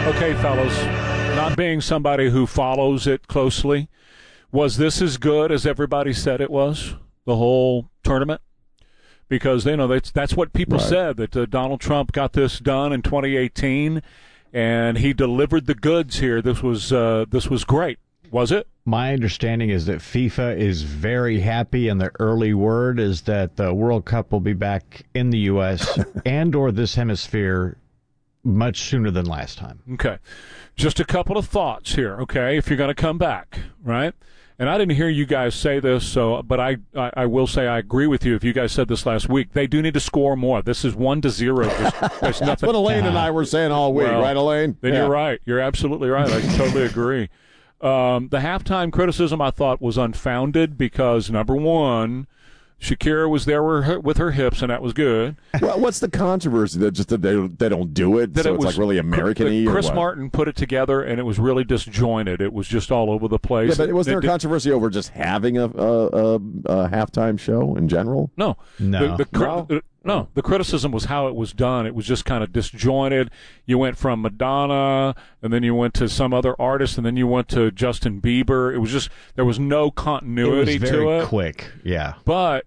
Okay, fellas, not being somebody who follows it closely, was this as good as everybody said it was, the whole tournament? Because, that's what people said, that Donald Trump got this done in 2018, and he delivered the goods here. This was great. Was it? My understanding is that FIFA is very happy, and the early word is that the World Cup will be back in the U.S. and or this hemisphere much sooner than last time. Okay. Just a couple of thoughts here, okay, if you're going to come back, right? And I didn't hear you guys say this, but I will say I agree with you if you guys said this last week. They do need to score more. This is 1-0. There's nothing. That's what Elaine and I were saying all week, right, Elaine? Then You're right. You're absolutely right. I totally agree. The halftime criticism I thought was unfounded because, number one, Shakira was there with her hips, and that was good. Well, what's the controversy? That they don't do it, so it's like really American-y? Chris Martin put it together, and it was really disjointed. It was just all over the place. Yeah, but was there a controversy over just having a halftime show in general? No. No, the criticism was how it was done. It was just kind of disjointed. You went from Madonna, and then you went to some other artist, and then you went to Justin Bieber. It was just, there was no continuity to it. It was very quick, yeah. But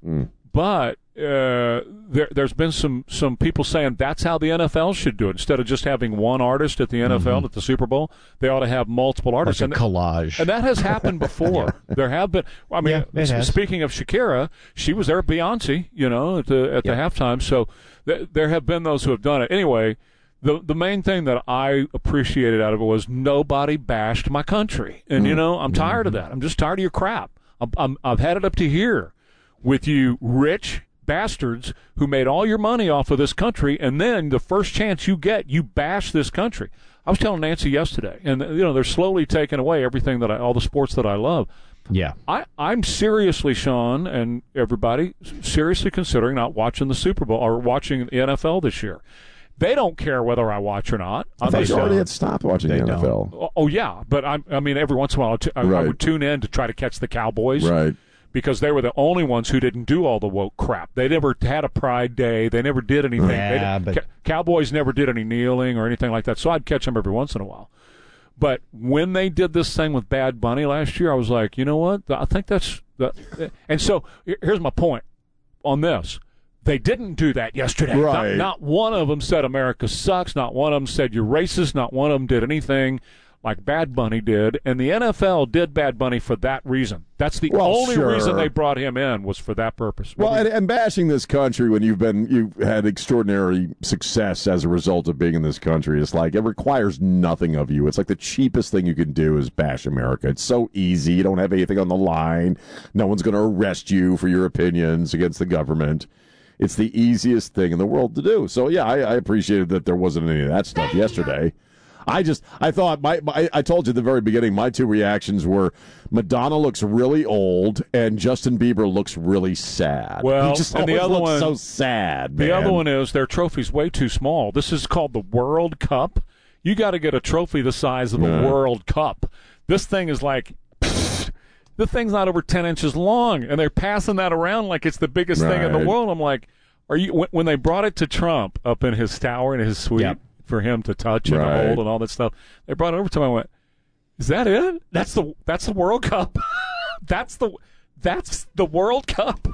there's been some people saying that's how the NFL should do it. Instead of just having one artist at the NFL at the Super Bowl, they ought to have multiple artists. Like a collage. And that has happened before. There have been. I mean, speaking of Shakira, she was there at Beyonce, at the halftime. So there have been those who have done it. Anyway, the main thing that I appreciated out of it was nobody bashed my country. And, I'm tired of that. I'm just tired of your crap. I've had it up to here with you rich bastards who made all your money off of this country, and then the first chance you get, you bash this country. I was telling Nancy yesterday, and they're slowly taking away everything all the sports that I love. Yeah, I'm seriously, Sean, and everybody, seriously considering not watching the Super Bowl or watching the NFL this year. They don't care whether I watch or not. I thought you already had stopped watching the NFL. Oh yeah, but I mean, every once in a while I would tune in to try to catch the Cowboys. Right. Because they were the only ones who didn't do all the woke crap. They never had a Pride Day. They never did anything. Yeah, Cowboys never did any kneeling or anything like that. So I'd catch them every once in a while. But when they did this thing with Bad Bunny last year, I was like, you know what? I think that's – and so here's my point on this. They didn't do that yesterday. Right. Not one of them said America sucks. Not one of them said you're racist. Not one of them did anything like Bad Bunny did, and the NFL did Bad Bunny for that reason. That's the only reason they brought him in was for that purpose. Well, and bashing this country when you've had extraordinary success as a result of being in this country, it's like it requires nothing of you. It's like the cheapest thing you can do is bash America. It's so easy. You don't have anything on the line. No one's going to arrest you for your opinions against the government. It's the easiest thing in the world to do. So, yeah, I appreciated that there wasn't any of that stuff yesterday. I thought, I told you at the very beginning, my two reactions were Madonna looks really old and Justin Bieber looks really sad. Well, he just and the other looks one, so sad, The man. other one is their trophy's way too small. This is called the World Cup. You got to get a trophy the size of the World Cup. This thing is like, the thing's not over 10 inches long, and they're passing that around like it's the biggest thing in the world. I'm like, when they brought it to Trump up in his tower, in his suite, for him to touch and hold and all that stuff. They brought it over to him. I went, "Is that it? That's the World Cup. that's the World Cup."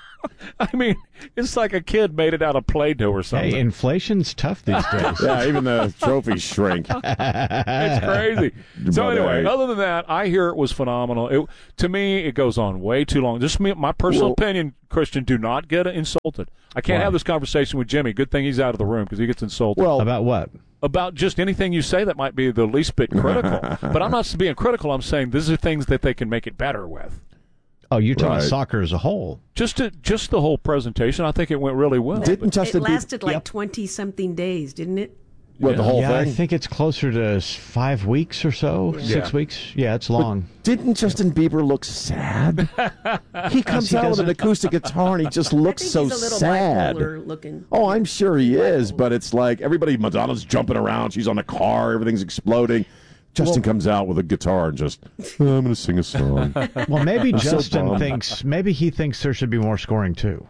I mean, it's like a kid made it out of Play-Doh or something. Hey, inflation's tough these days. Yeah, even the trophies shrink. It's crazy. So anyway, other than that, I hear it was phenomenal. To me, it goes on way too long. Just my personal opinion, Christian, do not get insulted. I can't have this conversation with Jimmy. Good thing he's out of the room because he gets insulted. Well, about what? About just anything you say that might be the least bit critical. But I'm not being critical. I'm saying these are things that they can make it better with. Oh, you're talking soccer as a whole. Just the whole presentation. I think it went really well. It lasted like 20-something days, didn't it? What, the whole thing? I think it's closer to 5 weeks or so, 6 weeks. Yeah, it's long. But didn't Justin Bieber look sad? He comes out with an acoustic guitar and he just looks so he's a little sad. bipolar looking. Oh, I'm sure he is, but it's like Madonna's jumping around, she's on a car, everything's exploding. Justin comes out with a guitar and just, I'm going to sing a song. Well, maybe Justin thinks there should be more scoring too.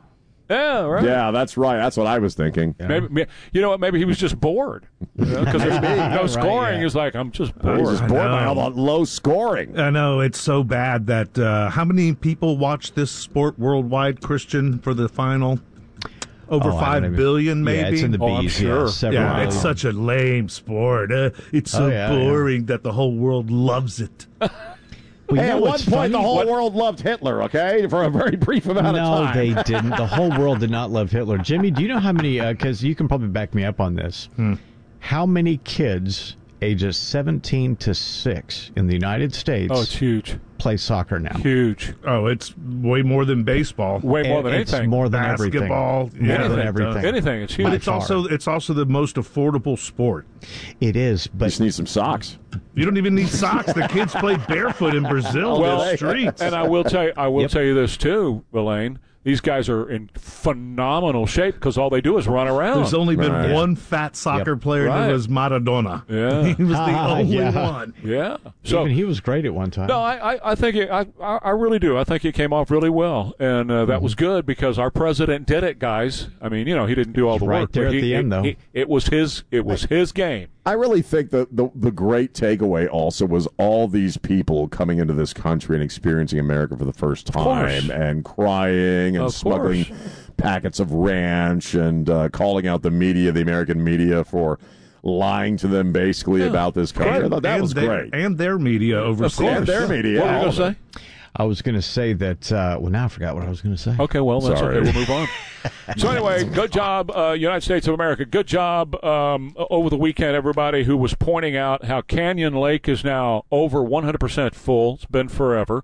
Yeah, right. Yeah, that's right. That's what I was thinking. Yeah. Maybe you know what? Maybe he was just bored. Because there's no scoring. He's like, I'm just bored. He's just bored by all the low scoring. I know, it's so bad that how many people watch this sport worldwide, Christian, for the final? Over 5 billion, maybe? Yeah, it's in the B's, sure. Yeah, it's such a lame sport. It's so boring that the whole world loves it. Well, at one point, the whole world loved Hitler, okay, for a very brief amount of time. No, they didn't. The whole world did not love Hitler. Jimmy, do you know how many, because you can probably back me up on this, how many kids ages 17 to 6 in the United States it's huge. Play soccer now? Huge. Oh, it's way more than baseball. Way more than anything. It's more than basketball, everything. More than everything. Anything. It's huge. But it's also the most affordable sport. It is, but you just need some socks. You don't even need socks. The kids play barefoot in Brazil in the streets. And I will tell you this too, Elaine. These guys are in phenomenal shape because all they do is run around. There's only been one fat soccer player, and it was Maradona. Yeah. He was the only one. Yeah. So even he was great at one time. No, I think I really do. I think he came off really well, and that was good because our president did it, guys. I mean, he didn't do all the work. Right there at the end, though. It was his game. I really think the great takeaway also was all these people coming into this country and experiencing America for the first time and crying and smuggling packets of ranch and calling out the American media for lying to them basically about this country. I thought that was great. And their media overseas. And their media. What were you going to say? I was going to say that, now I forgot what I was going to say. Okay, well, that's okay. We'll move on. So anyway, good job, United States of America. Good job over the weekend, everybody who was pointing out how Canyon Lake is now over 100% full. It's been forever.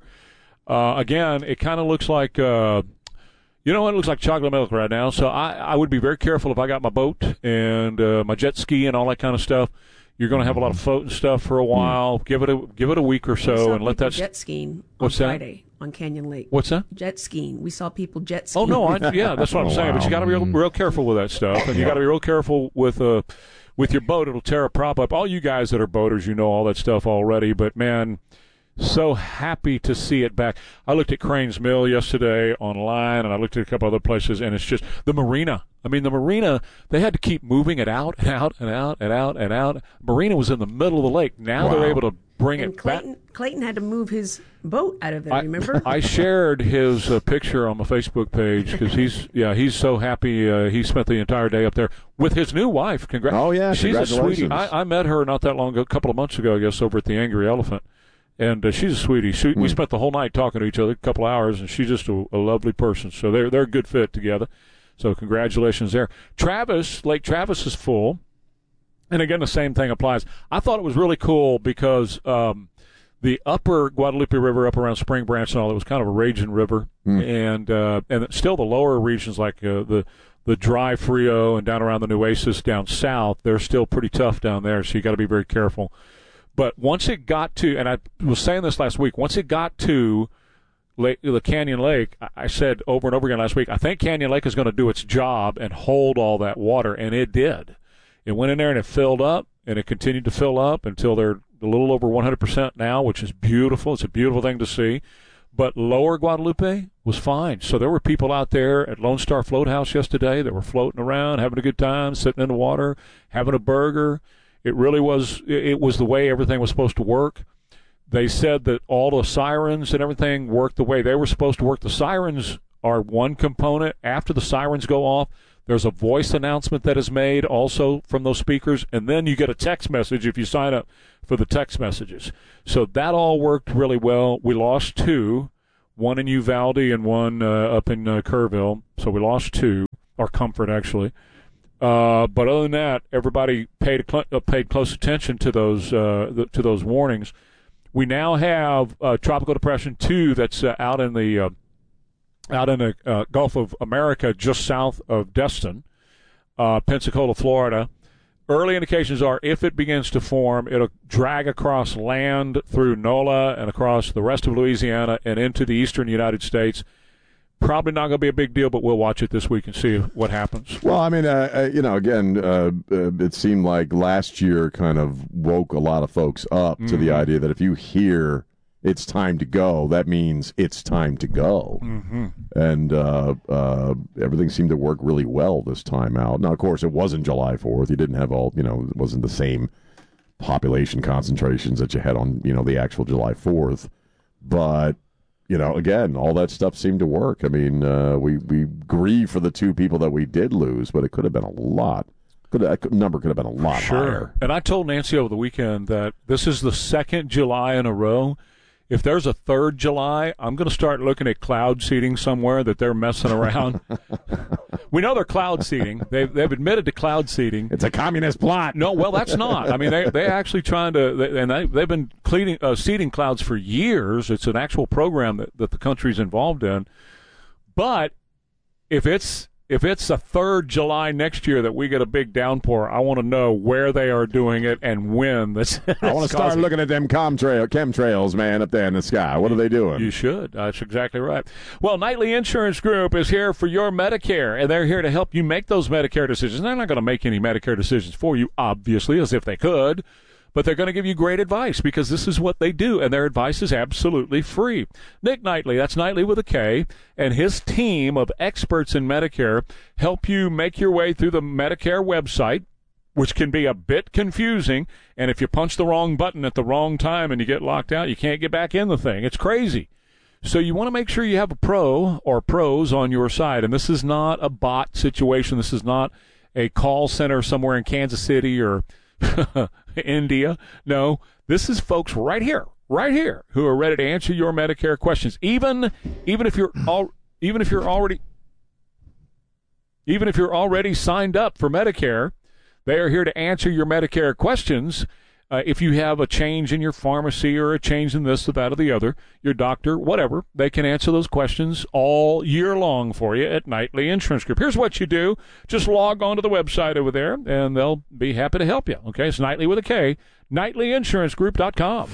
Again, it kind of looks like, it looks like chocolate milk right now. So I would be very careful if I got my boat and my jet ski and all that kind of stuff. You're going to have a lot of floating stuff for a while. Give it a week or so and let that jet skiing on Friday on Canyon Lake. What's that? Jet skiing. We saw people jet skiing. Oh no, that's what I'm saying. But you got to be real careful with that stuff, and you got to be real careful with your boat. It'll tear a prop up. All you guys that are boaters, you know all that stuff already. But man, so happy to see it back. I looked at Cranes Mill yesterday online, and I looked at a couple other places, and it's just the marina. I mean, the marina, they had to keep moving it out and out and out and out and out. Marina was in the middle of the lake. Now they're able to bring it back. Clayton had to move his boat out of there, remember? I shared his picture on my Facebook page because he's so happy. He spent the entire day up there with his new wife. Oh, yeah, she's a sweetie. I met her not that long ago, a couple of months ago, I guess, over at the Angry Elephant. And she's a sweetie. We spent the whole night talking to each other, a couple hours, and she's just a lovely person. So they're a good fit together. So congratulations there. Lake Travis is full. And again, the same thing applies. I thought it was really cool because the upper Guadalupe River up around Spring Branch and all, it was kind of a raging river. And still the lower regions like the dry Frio and down around the Nueces down south, they're still pretty tough down there. So you got to be very careful. But once it got to, and I was saying this last week, once it got to the Canyon Lake, I said over and over again last week, I think Canyon Lake is going to do its job and hold all that water, and it did. It went in there and it filled up, and it continued to fill up until they're a little over 100% now, which is beautiful. It's a beautiful thing to see. But lower Guadalupe was fine. So there were people out there at Lone Star Float House yesterday that were floating around, having a good time, sitting in the water, having a burger. It really was. It was the way everything was supposed to work. They said that all the sirens and everything worked the way they were supposed to work. The sirens are one component. After the sirens go off, there's a voice announcement that is made also from those speakers, and then you get a text message if you sign up for the text messages. So that all worked really well. We lost 2, one in Uvalde and one up in Kerrville. So we lost 2, or Comfort actually. But other than that, everybody paid close attention to those warnings. We now have Tropical Depression 2 that's out in the Gulf of America, just south of Destin, Pensacola, Florida. Early indications are if it begins to form, it'll drag across land through NOLA and across the rest of Louisiana and into the eastern United States. Probably not going to be a big deal, but we'll watch it this week and see what happens. Well, I mean, again, it seemed like last year kind of woke a lot of folks up to the idea that if you hear it's time to go, that means it's time to go. Mm-hmm. And everything seemed to work really well this time out. Now, of course, it wasn't July 4th. You didn't have it wasn't the same population concentrations that you had on, the actual July 4th. But, again, all that stuff seemed to work. I mean, we grieve for the two people that we did lose, but it could have been a lot. That number could have been a lot higher. And I told Nancy over the weekend that this is the second July in a row. If there's a third July, I'm going to start looking at cloud seeding somewhere that they're messing around. We know they're cloud seeding. They've admitted to cloud seeding. It's a communist plot. No, well, that's not. I mean, they're actually trying to, they've been seeding clouds for years. It's an actual program that the country's involved in. But if it's a third July next year that we get a big downpour, I want to know where they are doing it and when. I want to start looking at them chemtrails, man, up there in the sky. What are they doing? You should. That's exactly right. Well, Nightly Insurance Group is here for your Medicare, and they're here to help you make those Medicare decisions. They're not going to make any Medicare decisions for you, obviously, as if they could. But they're going to give you great advice because this is what they do, and their advice is absolutely free. Nick Knightley, that's Knightley with a K, and his team of experts in Medicare help you make your way through the Medicare website, which can be a bit confusing, and if you punch the wrong button at the wrong time and you get locked out, you can't get back in the thing. It's crazy. So you want to make sure you have a pro or pros on your side, and this is not a bot situation. This is not a call center somewhere in Kansas City or India. No, this is folks right here, who are ready to answer your Medicare questions. Even if you're already signed up for Medicare, they are here to answer your Medicare questions. If you have a change in your pharmacy or a change in this or that or the other, your doctor, whatever, they can answer those questions all year long for you at Nightly Insurance Group. Here's what you do. Just log on to the website over there, and they'll be happy to help you. Okay, it's Nightly with a K, NightlyInsuranceGroup.com.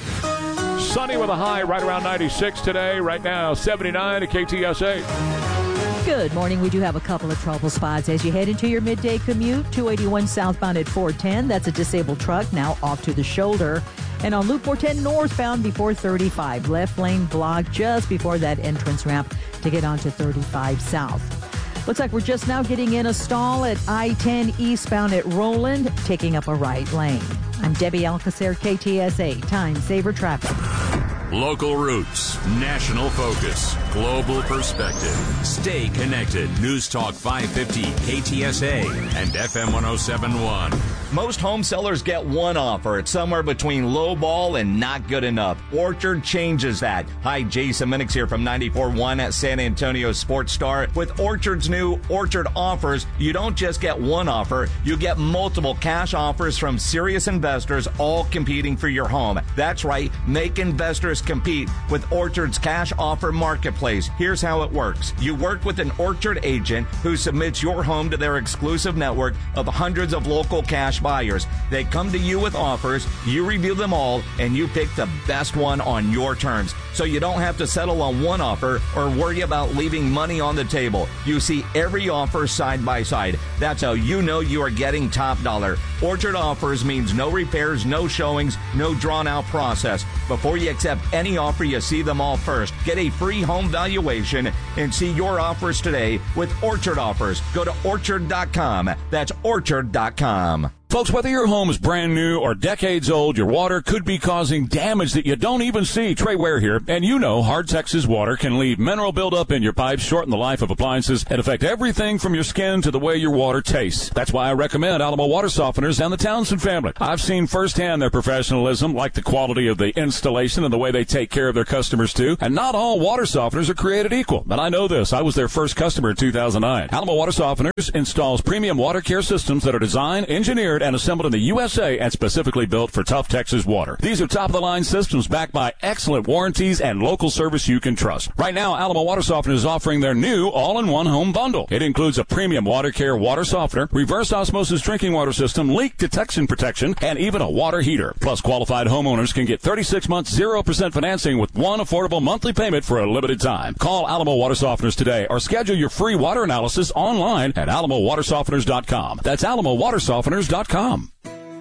Sunny with a high right around 96 today. Right now, 79 at KTSA. Good morning. We do have a couple of trouble spots as you head into your midday commute. 281 southbound at 410. That's a disabled truck now off to the shoulder. And on Loop 410 northbound before 35. Left lane blocked just before that entrance ramp to get onto 35 south. Looks like we're just now getting in a stall at I-10 eastbound at Roland, taking up a right lane. I'm Debbie Alcacer, KTSA, Time Saver Traffic. Local roots, national focus, global perspective. Stay connected. News Talk 550, KTSA, and FM 107.1. Most home sellers get one offer. It's somewhere between low ball and not good enough. Orchard changes that. Hi, Jason Minix here from 94.1 at San Antonio Sports Star. With Orchard's new Orchard offers, you don't just get one offer, you get multiple cash offers from serious investors, all competing for your home. That's right, make investors compete with Orchard's cash offer marketplace. Here's how it works. You work with an Orchard agent who submits your home to their exclusive network of hundreds of local cash buyers. They come to you with offers, you review them all, and you pick the best one on your terms. So you don't have to settle on one offer or worry about leaving money on the table. You see every offer side by side. That's how you know you are getting top dollar. Orchard offers means no repairs, no showings, no drawn-out process. Before you accept any offer, you see them all first. Get a free home valuation and see your offers today with Orchard Offers. Go to Orchard.com. That's Orchard.com. Folks, whether your home is brand new or decades old, your water could be causing damage that you don't even see. Trey Ware here, and you know Hard Texas water can leave mineral buildup in your pipes, shorten the life of appliances, and affect everything from your skin to the way your water tastes. That's why I recommend Alamo Water Softeners and the Townsend family. I've seen firsthand their professionalism, like the quality of the installation and the way they take care of their customers too. And not all water softeners are created equal. But I know this. I was their first customer in 2009. Alamo Water Softeners installs premium water care systems that are designed, engineered, and assembled in the USA and specifically built for tough Texas water. These are top-of-the-line systems backed by excellent warranties and local service you can trust. Right now, Alamo Water Softener is offering their new all-in-one home bundle. It includes a premium water care water softener, reverse osmosis drinking water system, leak detection protection, and even a water heater. Plus, qualified homeowners can get 36 months 0% financing with one affordable monthly payment for a limited time. Call Alamo Water Softeners today or schedule your free water analysis online at alamowatersofteners.com. That's alamowatersofteners.com.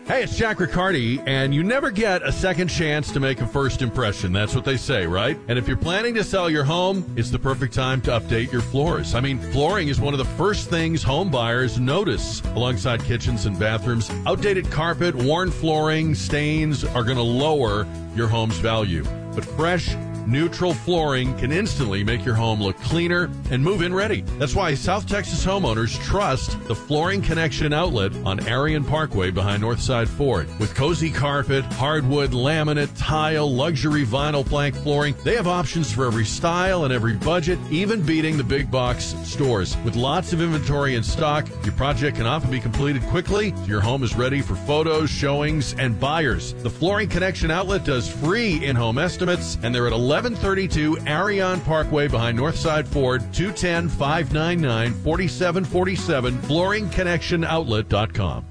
Hey, it's Jack Riccardi, and you never get a second chance to make a first impression. That's what they say, right? And if you're planning to sell your home, it's the perfect time to update your floors. I mean, flooring is one of the first things home buyers notice alongside kitchens and bathrooms. Outdated carpet, worn flooring, stains are going to lower your home's value. But fresh, neutral flooring can instantly make your home look cleaner and move-in ready. That's why South Texas homeowners trust the Flooring Connection outlet on Arion Parkway behind Northside Ford. With cozy carpet, hardwood, laminate, tile, luxury vinyl plank flooring, they have options for every style and every budget, even beating the big box stores. With lots of inventory in stock, your project can often be completed quickly, so your home is ready for photos, showings, and buyers. The Flooring Connection outlet does free in-home estimates, and they're at 1132 Arion Parkway behind Northside Ford, 210-599-4747, flooringconnectionoutlet.com.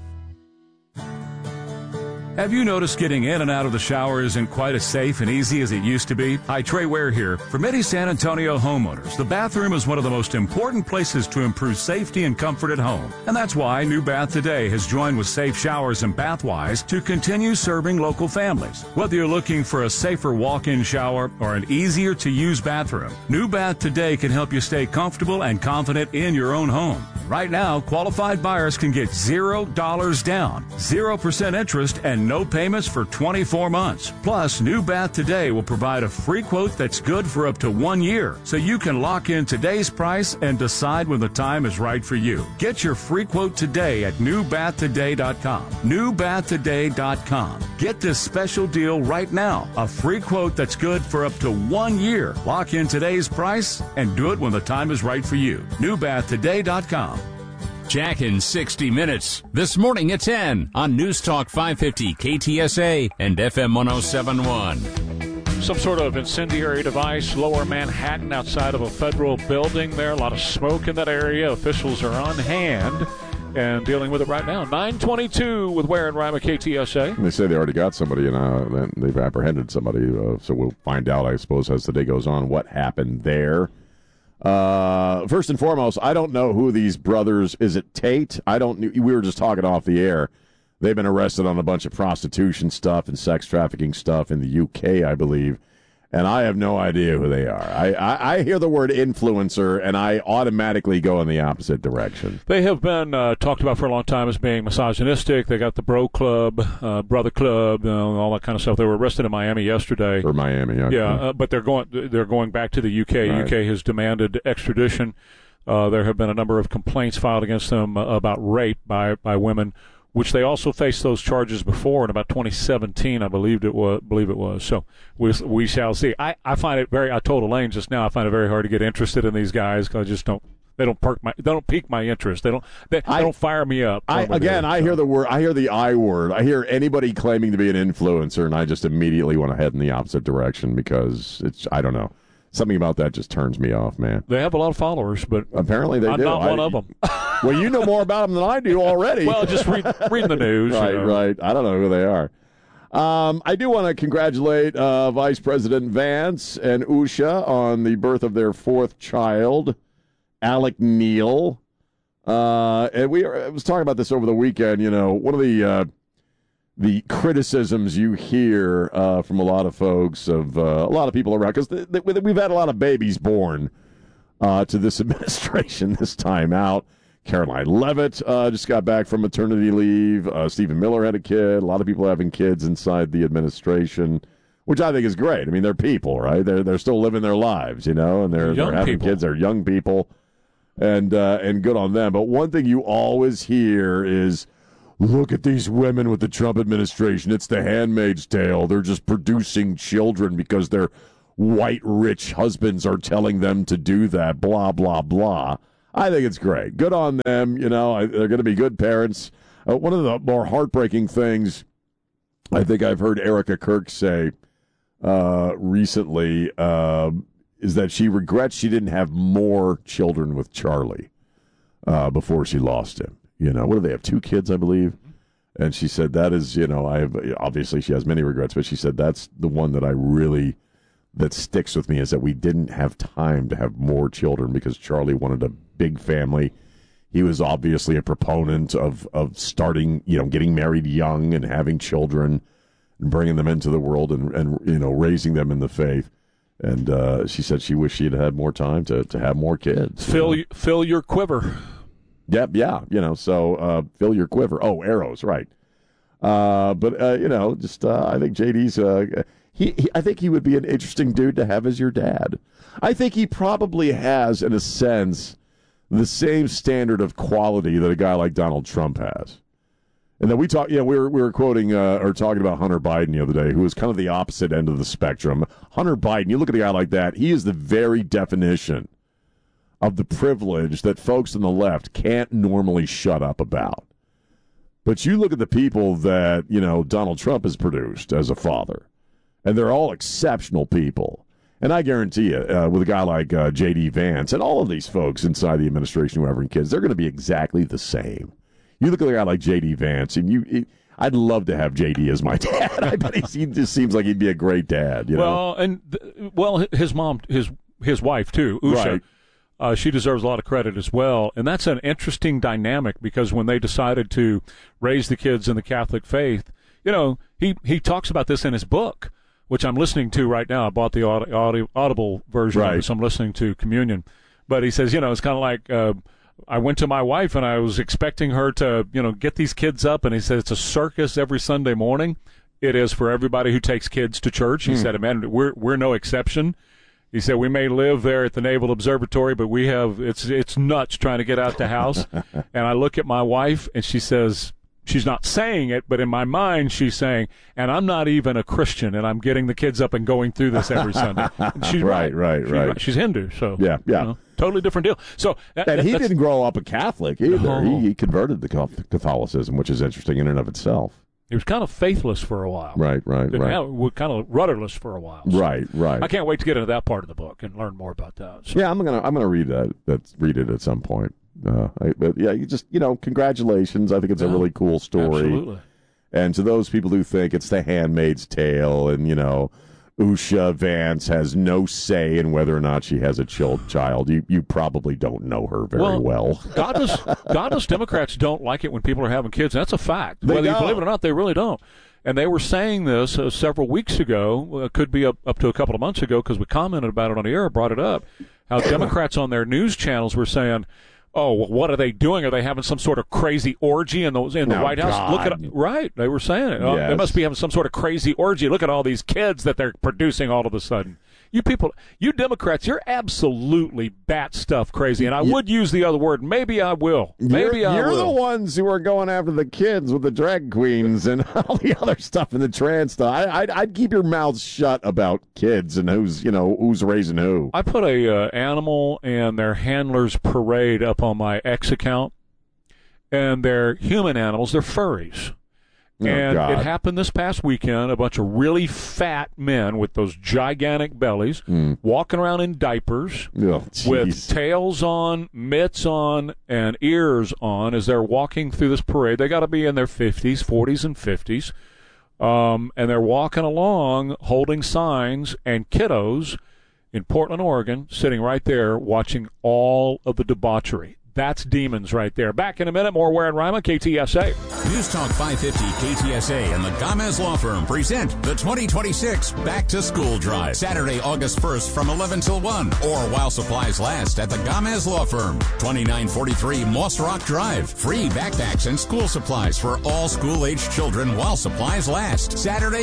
Have you noticed getting in and out of the shower isn't quite as safe and easy as it used to be? Hi, Trey Ware here. For many San Antonio homeowners, the bathroom is one of the most important places to improve safety and comfort at home. And that's why New Bath Today has joined with Safe Showers and Bathwise to continue serving local families. Whether you're looking for a safer walk-in shower or an easier-to-use bathroom, New Bath Today can help you stay comfortable and confident in your own home. Right now, qualified buyers can get $0 down, 0% interest, and no payments for 24 months. Plus, New Bath Today will provide a free quote that's good for up to 1 year, so you can lock in today's price and decide when the time is right for you. Get your free quote today at newbathtoday.com. Newbathtoday.com. Get this special deal right now. A free quote that's good for up to 1 year. Lock in today's price and do it when the time is right for you. Newbathtoday.com. Jack in 60 Minutes. This morning at 10 on News Talk 550 KTSA and FM 107.1. Some sort of incendiary device, lower Manhattan, outside of a federal building there. A lot of smoke in that area. Officials are on hand and dealing with it right now. 9:22 with Ware and Rima, KTSA. They say they already got somebody, and they've apprehended somebody. So we'll find out, I suppose, as the day goes on, what happened there. First and foremost, I don't know who these brothers. Is it Tate? We were just talking off the air. They've been arrested on a bunch of prostitution stuff and sex trafficking stuff in the UK, I believe. And I have no idea who they are. I hear the word influencer, and I automatically go in the opposite direction. They have been talked about for a long time as being misogynistic. They got the Bro Club, Brother Club, all that kind of stuff. They were arrested in Miami yesterday. For Miami, okay. Yeah, but they're going back to the UK. Right. UK has demanded extradition. There have been a number of complaints filed against them about rape by women, which they also faced those charges before in about 2017, I believe it was. So we shall see. I find it I told Elaine just now, I find it very hard to get interested in these guys because I just don't. They don't pique my interest. They don't fire me up. I hear the word. I hear the I word. I hear anybody claiming to be an influencer, and I just immediately want to head in the opposite direction because I don't know. Something about that just turns me off, man. They have a lot of followers, but apparently they I'm do. not one of them. Well, you know more about them than I do already. Well, just read the news. Right. I don't know who they are. I do want to congratulate Vice President Vance and Usha on the birth of their fourth child, Alec Neal. And I was talking about this over the weekend. You know, one of the criticisms you hear from a lot of folks of a lot of people around, because we've had a lot of babies born to this administration this time out. Caroline Leavitt just got back from maternity leave. Stephen Miller had a kid. A lot of people having kids inside the administration, which I think is great. I mean, they're people, right? They're still living their lives, you know, and they're having kids. They're young people, and good on them. But one thing you always hear is, look at these women with the Trump administration. It's the Handmaid's Tale. They're just producing children because their white rich husbands are telling them to do that, blah, blah, blah. I think it's great. Good on them. You know, they're going to be good parents. One of the more heartbreaking things I think I've heard Erica Kirk say recently is that she regrets she didn't have more children with Charlie before she lost him. You know, what do they have? 2 kids, I believe. And she said that is, you know, obviously she has many regrets, but she said that's the one that sticks with me, is that we didn't have time to have more children because Charlie wanted a big family. He was obviously a proponent of starting, getting married young and having children and bringing them into the world and raising them in the faith. And she said she wished she had more time to have more kids. Fill your quiver. Yep, yeah. So fill your quiver. Oh, arrows, right. I think JD's I think he would be an interesting dude to have as your dad. I think he probably has, in a sense, the same standard of quality that a guy like Donald Trump has. And then we were quoting or talking about Hunter Biden the other day, who is kind of the opposite end of the spectrum. Hunter Biden, you look at a guy like that, he is the very definition of the privilege that folks on the left can't normally shut up about. But you look at the people that, Donald Trump has produced as a father, and they're all exceptional people. And I guarantee you, with a guy like J.D. Vance and all of these folks inside the administration who are having kids, they're going to be exactly the same. You look at a guy like J.D. Vance, and I'd love to have J.D. as my dad. I bet he just seems like he'd be a great dad. Well, his mom, his wife too, Usha, right. She deserves a lot of credit as well. And that's an interesting dynamic because when they decided to raise the kids in the Catholic faith, he talks about this in his book, which I'm listening to right now. I bought the Audible version of it, so I'm listening to Communion. But he says, it's kind of like I went to my wife and I was expecting her to, get these kids up. And he said it's a circus every Sunday morning. It is for everybody who takes kids to church. He said, man, we're no exception. He said, we may live there at the Naval Observatory, but it's nuts trying to get out the house. And I look at my wife and she says, she's not saying it, but in my mind she's saying, and I'm not even a Christian, and I'm getting the kids up and going through this every Sunday. She's right. She's Hindu, so yeah. Totally different deal. So he didn't grow up a Catholic either. No. He converted to Catholicism, which is interesting in and of itself. He was kind of faithless for a while. Right. Kind of rudderless for a while. So right. I can't wait to get into that part of the book and learn more about that. So. Yeah, I'm gonna read read it at some point. Congratulations. I think it's a really cool story. Absolutely. And to those people who think it's The Handmaid's Tale and, Usha Vance has no say in whether or not she has a child, you probably don't know her very well. Godless Democrats don't like it when people are having kids. That's a fact. Whether you believe it or not, they really don't. And they were saying this several weeks ago, could be up to a couple of months ago, because we commented about it on the air, brought it up, how Democrats on their news channels were saying, oh, what are they doing? Are they having some sort of crazy orgy in the White House? God. Look at it. Right. They were saying it. Yes. They must be having some sort of crazy orgy. Look at all these kids that they're producing all of a sudden. You people, you Democrats, you're absolutely bat stuff crazy. And I would use the other word. Maybe I will. You're the ones who are going after the kids with the drag queens and all the other stuff and the trans stuff. I'd keep your mouth shut about kids and who's raising who. I put a animal and their handlers parade up on my X account, and they're human animals. They're furries. And it happened this past weekend. A bunch of really fat men with those gigantic bellies walking around in diapers with tails on, mitts on, and ears on as they're walking through this parade. They got to be in their 40s and 50s. And they're walking along holding signs, and kiddos in Portland, Oregon, sitting right there watching all of the debauchery. That's demons right there. Back in a minute, more Ware and Rima, KTSA. News Talk 550 KTSA and the Gamez Law Firm present the 2026 Back to School Drive. Saturday, August 1st from 11 till 1, or while supplies last at the Gamez Law Firm. 2943 Moss Rock Drive. Free backpacks and school supplies for all school-aged children while supplies last. Saturday,